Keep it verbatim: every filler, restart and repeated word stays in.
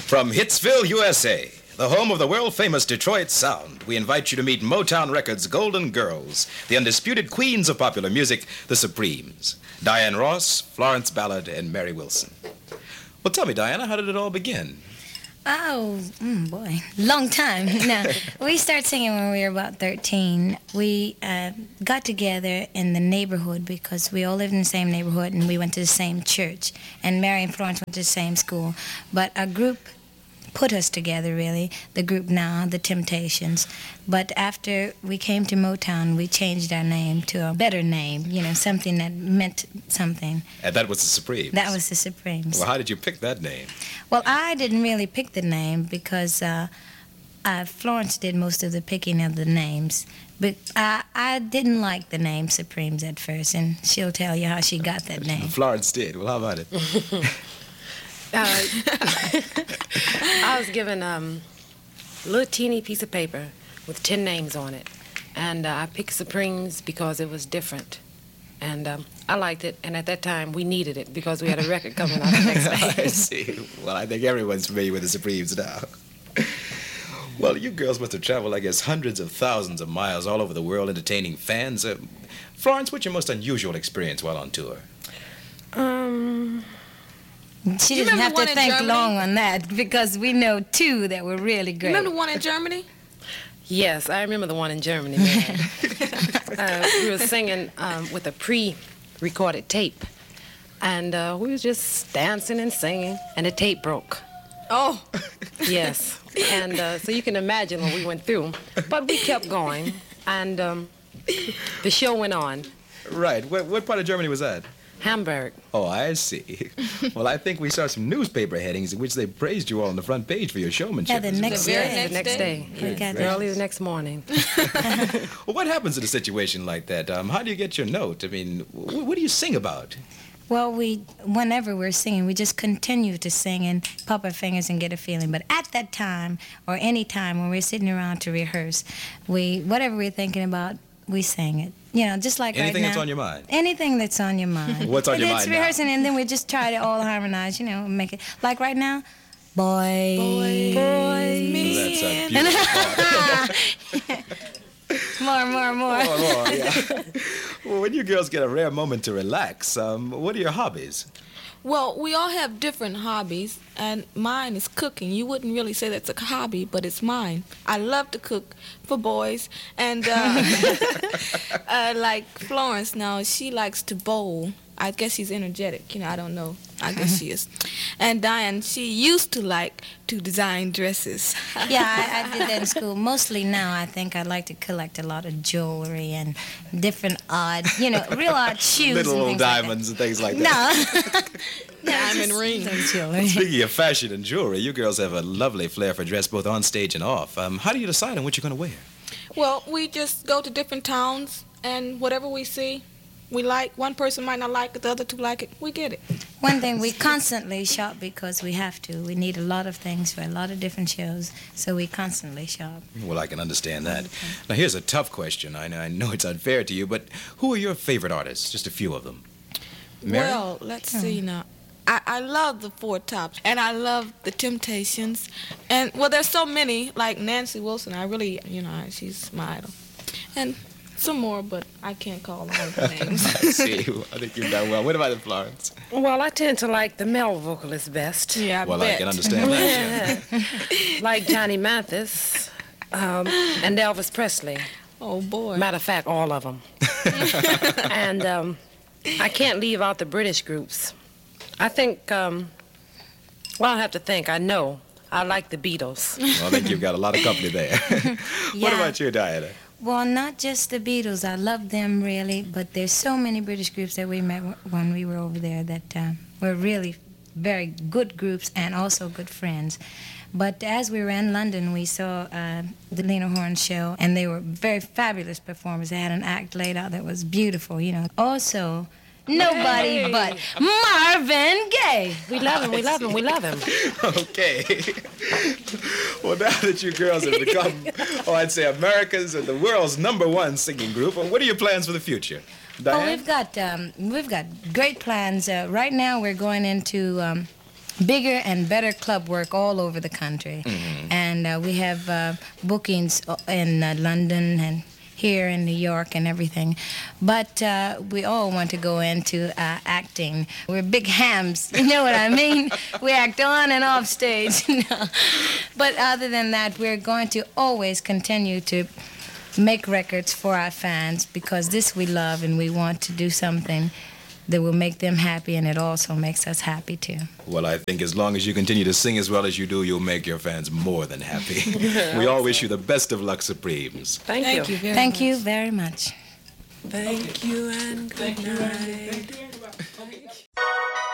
From Hitsville, U S A, the home of the world-famous Detroit Sound, we invite you to meet Motown Records' Golden Girls, the undisputed queens of popular music, the Supremes. Diane Ross, Florence Ballard, and Mary Wilson. Well, tell me, Diana, how did it all begin? Oh, mm, boy, long time. No, we started singing when we were about thirteen. We uh, got together in the neighborhood because we all lived in the same neighborhood and we went to the same church. And Mary and Florence went to the same school. But our group put us together, really, the group now, the Temptations. But after we came to Motown, we changed our name to a better name, you know, something that meant something. And that was the Supremes? That was the Supremes. Well, how did you pick that name? Well, I didn't really pick the name because uh, uh, Florence did most of the picking of the names. But I, I didn't like the name Supremes at first, and she'll tell you how she got that name. Florence did. Well, how about it? Uh, I was given um, a little teeny piece of paper with ten names on it. And uh, I picked Supremes because it was different. And um, I liked it. And at that time, we needed it because we had a record coming out the next day. I see. Well, I think everyone's familiar with the Supremes now. Well, you girls must have traveled, I guess, hundreds of thousands of miles all over the world entertaining fans. Uh, Florence, what's your most unusual experience while on tour? Um... She You doesn't remember have the one to in think Germany? long on that because we know two that were really great. Remember the one in Germany? Yes, I remember the one in Germany, man. uh, we were singing um, with a pre-recorded tape. And uh, we was just dancing and singing, and the tape broke. Oh. Yes. And uh, so you can imagine what we went through. But we kept going, and um, the show went on. Right. What, what part of Germany was that? Hamburg. Oh, I see. Well, I think we saw some newspaper headings in which they praised you all on the front page for your showmanship. Yeah, the next The very day. next The next day. We Yes. got that. Early the next morning. Well, what happens in a situation like that? Um, how do you get your note? I mean, wh- what do you sing about? Well, we, whenever we're singing, we just continue to sing and pop our fingers and get a feeling. But at that time, or any time when we're sitting around to rehearse, we, whatever we're thinking about, we sing it. You know, just like Anything right now. that's on your mind? Anything that's on your mind. What's on And your it's mind now? rehearsing, and then we just try to all harmonize, you know, make it. Like right now, boy, Boys, boy. me. That's a beautiful More, more, more. Oh, Lord, yeah. Well, when you girls get a rare moment to relax, um, what are your hobbies? Well, we all have different hobbies, and mine is cooking. You wouldn't really say that's a hobby, but it's mine. I love to cook for boys, and uh, uh, like Florence now, she likes to bowl. I guess she's energetic, you know, I don't know. I guess she is. And Diane, she used to like to design dresses. Yeah, I, I did that in school. Mostly now, I think I like to collect a lot of jewelry and different odd, you know, real odd shoes Little and old things diamonds and things like that. Like that. No. no Diamond just rings. some jewelry. Speaking of fashion and jewelry, you girls have a lovely flair for dress both on stage and off. Um, how do you decide on what you're going to wear? Well, we just go to different towns, and whatever we see, we like. One person might not like it, the other two like it. We get it. One thing, we constantly shop because we have to. We need a lot of things for a lot of different shows, so we constantly shop. Well, I can understand that. Now, here's a tough question. I know, I know it's unfair to you, but who are your favorite artists? Just a few of them. Mary? Well, let's see now. I, I love the Four Tops, and I love the Temptations, and well, there's so many, like Nancy Wilson. I really, you know, she's my idol, and some more, but I can't call all the names. I see. I think you've done well. What about it, Florence? Well, I tend to like the male vocalist best. Yeah, I Well, bet. I can understand that. Yeah. Like Johnny Mathis um, and Elvis Presley. Oh boy. Matter of fact, all of them. And um, I can't leave out the British groups. I think, um, well, I have to think. I know. I like the Beatles. Well, I think you've got a lot of company there. What Yeah. about you, Diana? Well, not just the Beatles. I love them, really, but there's so many British groups that we met w- when we were over there that uh, were really very good groups and also good friends. But as we were in London, we saw uh, the Lena Horne show, and they were very fabulous performers. They had an act laid out that was beautiful, you know. Also, nobody Hey. but Marvin Gaye. We love him, we love him, we love him. Okay. Well, now that you girls have become, oh, I'd say America's and the world's number one singing group, well, what are your plans for the future? Oh, Diane? we've got um, we've got great plans. Uh, right now, we're going into um, bigger and better club work all over the country. Mm-hmm. And uh, we have uh, bookings in uh, London and here in New York and everything. But uh, we all want to go into uh, acting. We're big hams, you know what I mean? We act on and off stage. You know? But other than that, we're going to always continue to make records for our fans because this we love and we want to do something that will make them happy, and it also makes us happy too. Well, I think as long as you continue to sing as well as you do, you'll make your fans more than happy. We all wish you the best of luck, Supremes. Thank, Thank you. you very Thank much. you very much. Thank you and good night. Thank you.